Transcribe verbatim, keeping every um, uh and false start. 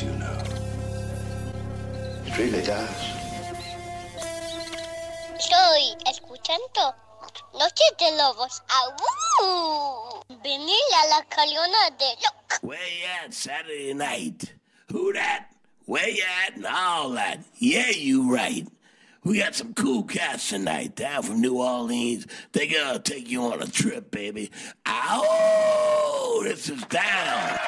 you know. It really does. Estoy escuchando Noche de Lobos. ¡Au! Venir a la Caliona de Loc. Where you at Saturday night? Who that? Where you at and all that? Yeah, you right. We got some cool cats tonight down from New Orleans. They gonna take you on a trip, baby. Ow! This is down.